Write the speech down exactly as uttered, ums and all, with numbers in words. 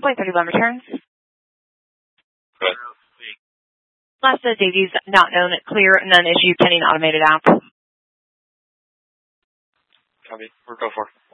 Point thirty-one returns. Good. Last of Davies, not known, clear, none issue, pending automated app. Copy. We'll go for.